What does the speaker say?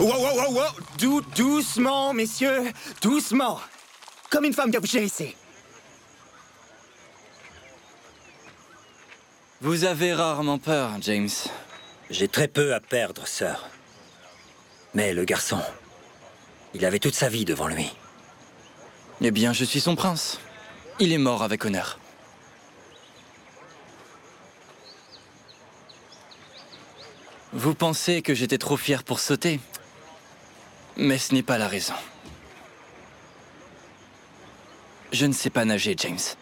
Doucement, messieurs, doucement. Comme une femme qui a couché ici. Vous avez rarement peur, James. J'ai très peu à perdre, sœur. Mais le garçon, il avait toute sa vie devant lui. Eh bien, je suis son prince. Il est mort avec honneur. Vous pensez que j'étais trop fier pour sauter? Mais ce n'est pas la raison. Je ne sais pas nager, James.